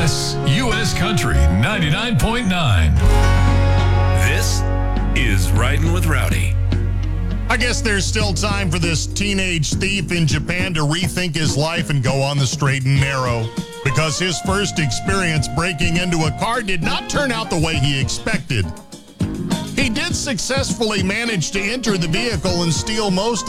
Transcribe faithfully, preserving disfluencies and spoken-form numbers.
S, U S Country ninety-nine point nine. This is Riding with Rowdy. I guess there's still time for this teenage thief in Japan to rethink his life and go on the straight and narrow, because his first experience breaking into a car did not turn out the way he expected. He did successfully manage to enter the vehicle and steal most